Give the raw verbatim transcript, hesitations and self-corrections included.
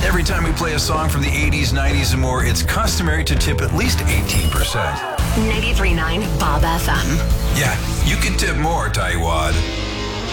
Every time we play a song from the eighties, nineties, and more, it's customary to tip at least eighteen percent. ninety-three point nine Bob F M. Yeah, you can tip more, Taiwan.